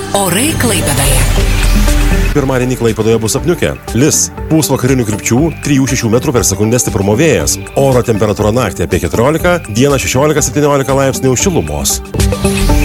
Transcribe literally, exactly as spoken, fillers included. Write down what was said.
Orai Klaipėdoje. Pirmadienį Klaipėdoje bus apniukę. Lis. Pūs vakarinių krypčių trijų šešių metrų per sekundę stiprumo vėjas. Oro temperatūra naktį apie keturiolika, dieną šešiolika septyniolika laipsnių šilumos.